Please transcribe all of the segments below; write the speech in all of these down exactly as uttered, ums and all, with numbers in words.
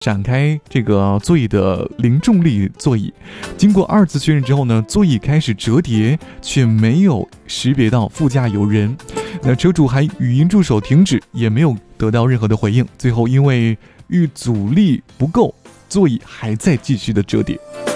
展开这个座椅的零重力座椅，经过二次确认之后呢，座椅开始折叠，却没有识别到副驾有人。那车主还语音助手停止，也没有得到任何的回应。最后因为遇阻力不够，座椅还在继续的折叠。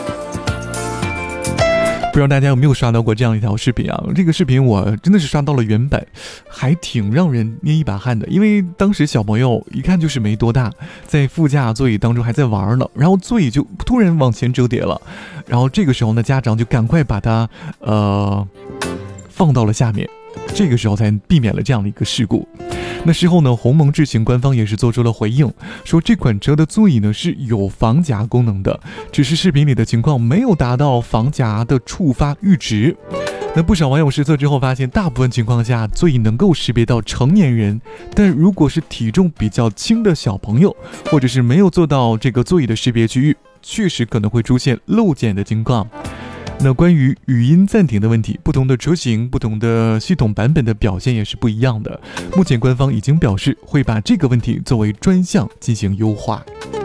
不知道大家有没有刷到过这样一条视频啊？这个视频我真的是刷到了原版，还挺让人捏一把汗的。因为当时小朋友一看就是没多大，在副驾座椅当中还在玩呢，然后座椅就突然往前折叠了，然后这个时候呢，家长就赶快把它呃放到了下面，这个时候才避免了这样的一个事故。那事后呢，鸿蒙智行官方也是做出了回应，说这款车的座椅呢是有防夹功能的，只是视频里的情况没有达到防夹的触发阈值。那不少网友实测之后发现，大部分情况下座椅能够识别到成年人，但如果是体重比较轻的小朋友，或者是没有做到这个座椅的识别区域，确实可能会出现漏检的情况。那关于语音暂停的问题，不同的车型、不同的系统版本的表现也是不一样的。目前官方已经表示会把这个问题作为专项进行优化。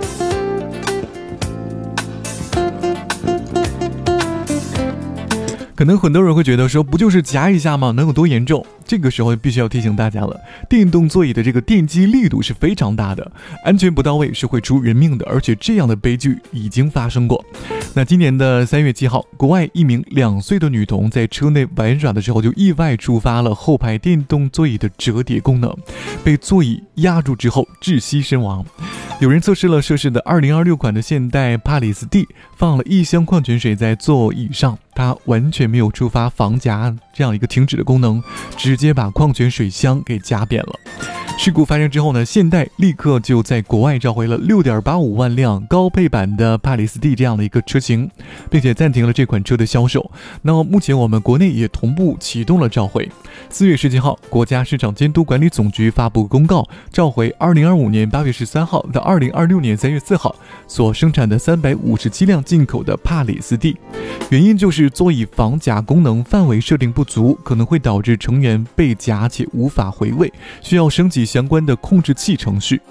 可能很多人会觉得说，不就是夹一下吗？能有多严重？这个时候必须要提醒大家了，电动座椅的这个电击力度是非常大的，安全不到位是会出人命的，而且这样的悲剧已经发生过。那今年的三月七号，国外一名两岁的女童在车内玩耍的时候，就意外触发了后排电动座椅的折叠功能，被座椅压住之后窒息身亡。有人测试了涉事的二零二六款的现代帕里斯蒂，放了一箱矿泉水在座椅上，它完全没有触发防夹这样一个停止的功能，直接把矿泉水箱给夹扁了。事故发生之后呢，现代立刻就在国外召回了 六点八五万辆高配版的帕里斯蒂这样的一个车型，并且暂停了这款车的销售。那么目前我们国内也同步启动了召回。四月十七号，国家市场监督管理总局发布公告，召回二零二五年八月十三号到二零二六年三月四号所生产的三百五十七辆进口的帕里斯蒂，原因就是座椅防夹功能范围设定不足，可能会导致成员被夹且无法回位，需要升级相关的控制器程序。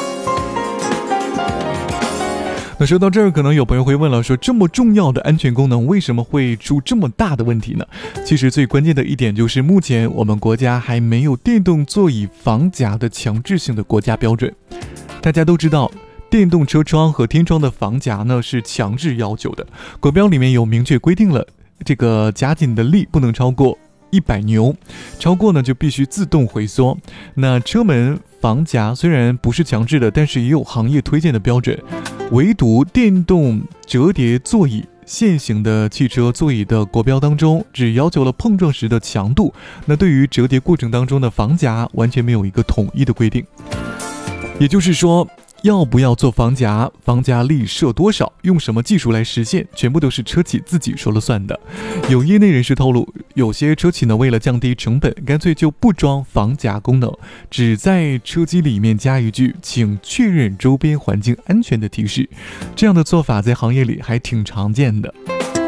那说到这儿，可能有朋友会问了，说这么重要的安全功能为什么会出这么大的问题呢？其实最关键的一点就是，目前我们国家还没有电动座椅防夹的强制性的国家标准。大家都知道，电动车窗和天窗的防夹呢是强制要求的，国标里面有明确规定了，这个夹紧的力不能超过一百牛，超过呢就必须自动回缩。那车门防夹虽然不是强制的，但是也有行业推荐的标准。唯独电动折叠座椅，现行的汽车座椅的国标当中只要求了碰撞时的强度，那对于折叠过程当中的防夹完全没有一个统一的规定。也就是说，要不要做防夹，防夹力设多少，用什么技术来实现，全部都是车企自己说了算的。有业内人士透露，有些车企呢为了降低成本，干脆就不装防夹功能，只在车机里面加一句请确认周边环境安全的提示。这样的做法在行业里还挺常见的。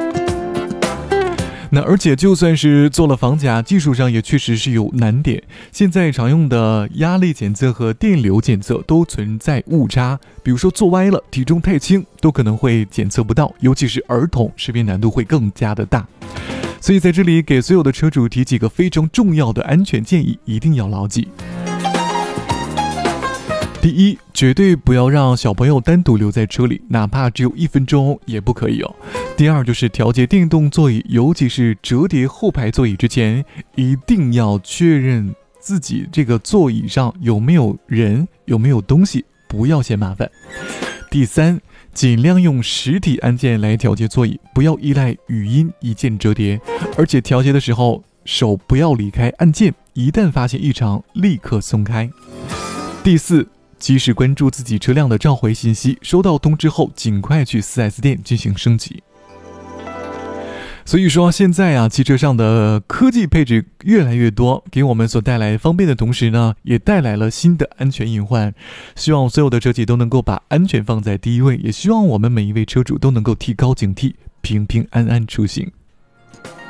那而且就算是做了防夹，技术上也确实是有难点。现在常用的压力检测和电流检测都存在误差，比如说坐歪了，体重太轻，都可能会检测不到，尤其是儿童，识别难度会更加的大。所以在这里给所有的车主提几个非常重要的安全建议，一定要牢记。第一，绝对不要让小朋友单独留在车里，哪怕只有一分钟也不可以哦。第二，就是调节电动座椅，尤其是折叠后排座椅之前，一定要确认自己这个座椅上有没有人，有没有东西，不要嫌麻烦。第三，尽量用实体按键来调节座椅，不要依赖语音一键折叠，而且调节的时候手不要离开按键，一旦发现异常立刻松开。第四，及时关注自己车辆的召回信息，收到通知后尽快去 四 S 店进行升级。所以说现在啊，汽车上的科技配置越来越多，给我们所带来方便的同时呢，也带来了新的安全隐患。希望所有的车企都能够把安全放在第一位，也希望我们每一位车主都能够提高警惕，平平安安出行。